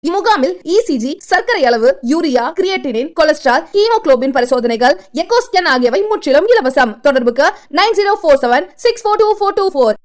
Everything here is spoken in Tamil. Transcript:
இம்முகாமில் இசிஜி, சர்க்கரை அளவு, யூரியா, கிரியேட்டினின், கொலஸ்ட்ரால், ஹீமோகுளோபின் பரிசோதனைகள், எக்கோ ஸ்கேன் ஆகியவை முற்றிலும் இலவசம். தொடர்புக்கு 9047642424.